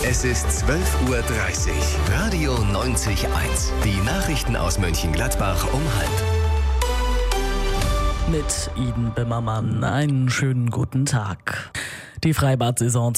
Es ist 12:30 Uhr. Radio 90.1. Die Nachrichten aus Mönchengladbach um 12:30. Mit Iden Bimmermann. Einen schönen guten Tag. Die Freibad-Saison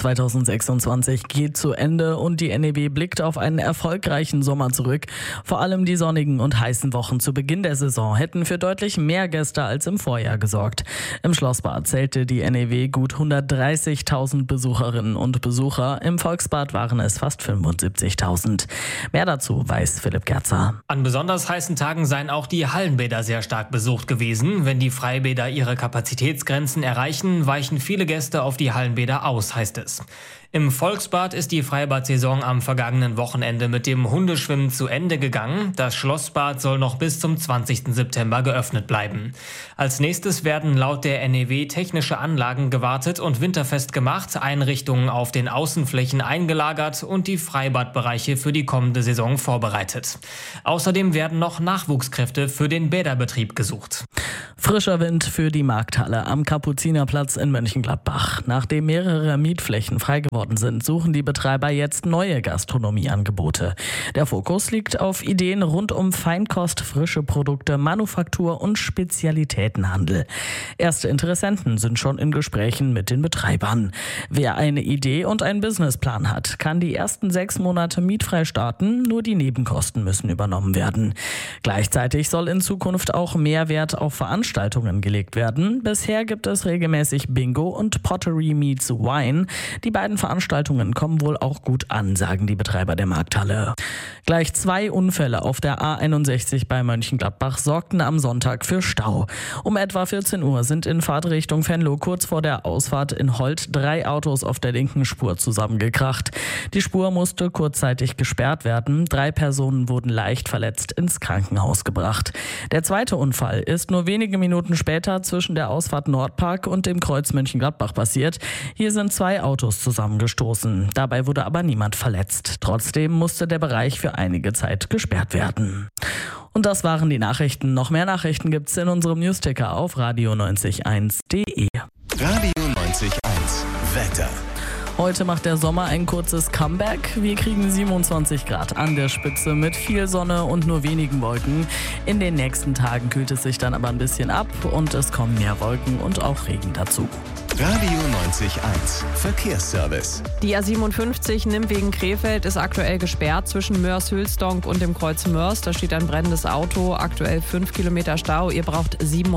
2026 geht zu Ende und die NEW blickt auf einen erfolgreichen Sommer zurück. Vor allem die sonnigen und heißen Wochen zu Beginn der Saison hätten für deutlich mehr Gäste als im Vorjahr gesorgt. Im Schlossbad zählte die NEW gut 130.000 Besucherinnen und Besucher. Im Volksbad waren es fast 75.000. Mehr dazu weiß Philipp Gerzer. An besonders heißen Tagen seien auch die Hallenbäder sehr stark besucht gewesen. Wenn die Freibäder ihre Kapazitätsgrenzen erreichen, weichen viele Gäste auf die Hallenbäder aus, heißt es. Im Volksbad ist die Freibad-Saison am vergangenen Wochenende mit dem Hundeschwimmen zu Ende gegangen. Das Schlossbad soll noch bis zum 20. September geöffnet bleiben. Als nächstes werden laut der NEW technische Anlagen gewartet und winterfest gemacht, Einrichtungen auf den Außenflächen eingelagert und die Freibadbereiche für die kommende Saison vorbereitet. Außerdem werden noch Nachwuchskräfte für den Bäderbetrieb gesucht. Frischer Wind für die Markthalle am Kapuzinerplatz in Mönchengladbach. Nachdem mehrere Mietflächen frei geworden sind, suchen die Betreiber jetzt neue Gastronomieangebote. Der Fokus liegt auf Ideen rund um Feinkost, frische Produkte, Manufaktur und Spezialitätenhandel. Erste Interessenten sind schon in Gesprächen mit den Betreibern. Wer eine Idee und einen Businessplan hat, kann die ersten 6 Monate mietfrei starten, nur die Nebenkosten müssen übernommen werden. Gleichzeitig soll in Zukunft auch mehr Wert auf Veranstaltungen gelegt werden. Bisher gibt es regelmäßig Bingo und Pottery Meets Wine. Die beiden Veranstaltungen kommen wohl auch gut an, sagen die Betreiber der Markthalle. Gleich 2 Unfälle auf der A61 bei Mönchengladbach sorgten am Sonntag für Stau. Um etwa 14 Uhr sind in Fahrtrichtung Venlo kurz vor der Ausfahrt in Holt 3 Autos auf der linken Spur zusammengekracht. Die Spur musste kurzzeitig gesperrt werden. 3 Personen wurden leicht verletzt ins Krankenhaus gebracht. Der zweite Unfall ist nur wenige Minuten später zwischen der Ausfahrt Nordpark und dem Kreuz Mönchengladbach passiert. Hier sind 2 Autos zusammengestoßen. Dabei wurde aber niemand verletzt. Trotzdem musste der Bereich für einige Zeit gesperrt werden. Und das waren die Nachrichten. Noch mehr Nachrichten gibt's in unserem Newsticker auf radio901.de. Radio 90.1. Wetter. Heute macht der Sommer ein kurzes Comeback. Wir kriegen 27 Grad an der Spitze mit viel Sonne und nur wenigen Wolken. In den nächsten Tagen kühlt es sich dann aber ein bisschen ab und es kommen mehr Wolken und auch Regen dazu. Radio 90.1. Verkehrsservice. Die A57 Nimwegen Krefeld ist aktuell gesperrt zwischen Mörs-Hülsdonk und dem Kreuz Mörs. Da steht ein brennendes Auto, aktuell 5 Kilometer Stau. Ihr braucht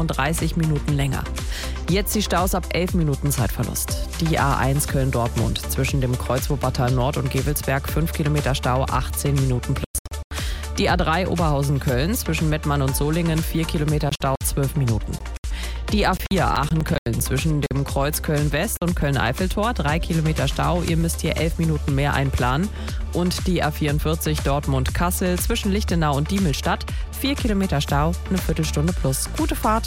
37 Minuten länger. Jetzt die Staus ab 11 Minuten Zeitverlust. Die A1 Köln-Dortmund zwischen dem Kreuz Wuppertal Nord und Gevelsberg 5 Kilometer Stau, 18 Minuten plus. Die A3 Oberhausen-Köln zwischen Mettmann und Solingen 4 Kilometer Stau, 12 Minuten. Die A4 Aachen-Köln zwischen dem Kreuz Köln-West und Köln-Eiffeltor 3 Kilometer Stau. Ihr müsst hier 11 Minuten mehr einplanen. Und die A44 Dortmund-Kassel zwischen Lichtenau und Diemelstadt 4 Kilometer Stau, eine Viertelstunde plus. Gute Fahrt!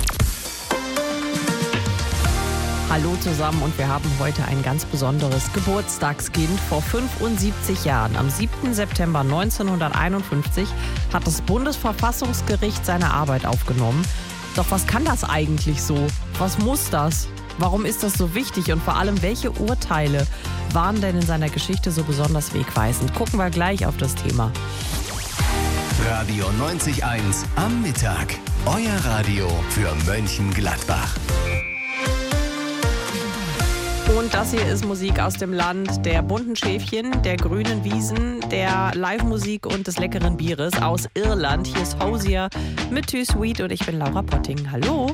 Hallo zusammen und wir haben heute ein ganz besonderes Geburtstagskind. Vor 75 Jahren, am 7. September 1951, hat das Bundesverfassungsgericht seine Arbeit aufgenommen. Doch was kann das eigentlich so? Was muss das? Warum ist das so wichtig? Und vor allem, welche Urteile waren denn in seiner Geschichte so besonders wegweisend? Gucken wir gleich auf das Thema. Radio 90.1 am Mittag. Euer Radio für Mönchengladbach. Und das hier ist Musik aus dem Land der bunten Schäfchen, der grünen Wiesen, der Live-Musik und des leckeren Bieres aus Irland. Hier ist Hosier mit Too Sweet und ich bin Laura Potting. Hallo!